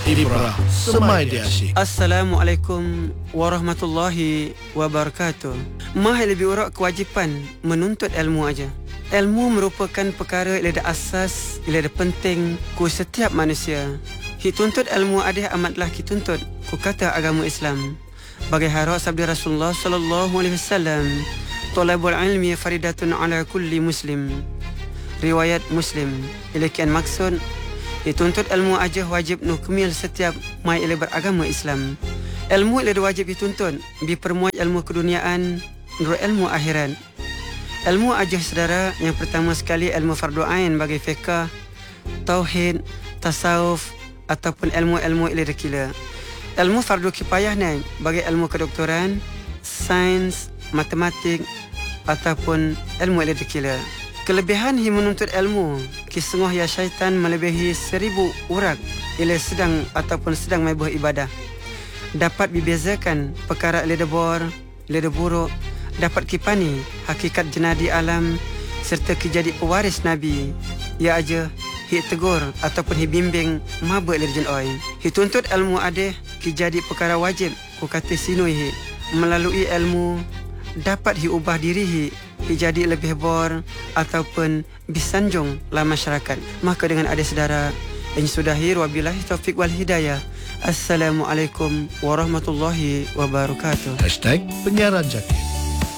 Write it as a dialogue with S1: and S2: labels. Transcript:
S1: Ibrah Semai Dia Asyik.
S2: Assalamualaikum warahmatullahi wabarakatuh. Mahal lebih urak kewajipan menuntut ilmu aja. Ilmu merupakan perkara yang ada asas, yang ada penting ku setiap manusia. Tuntut ilmu adih amatlah tuntut ku kata agama Islam. Bagi harap sabda Rasulullah sallallahu alaihi wasallam, talabul ilmi faridatun ala kulli muslim. Riwayat Muslim. Ilakian maksud dituntut ilmu aja wajib nukmil setiap mai ila beragama Islam. Ilmu ila wajib dituntut dipermuat ilmu keduniaan dan ilmu akhirat. Ilmu aja saudara, yang pertama sekali ilmu fardu ain bagi fiqh, tauhid, tasawuf ataupun ilmu-ilmu ila kila. Ilmu fardu kifayah ni bagi ilmu kedoktoran, sains, matematik ataupun ilmu ila kila. Kelebihan menuntut ilmu, kisungguh ya syaitan melebihi 1000 urat ila sedang ataupun sedang mebuh ibadah. Dapat dibezakan perkara ila debor, ila buruk, dapat kipani hakikat jenadi alam serta kejadi pewaris Nabi. Ya aja tegur ataupun bimbing mabuk ila jin oi. Tuntut ilmu adeh kejadi perkara wajib ku kata sinui melalui ilmu dapat ubah diri jadi lebih bor ataupun disanjung dalam masyarakat. Maka dengan adik saudara yang sudahi wabillahi taufik wal hidayah. Assalamualaikum warahmatullahi wabarakatuh.
S1: #Penyiaran Zakir.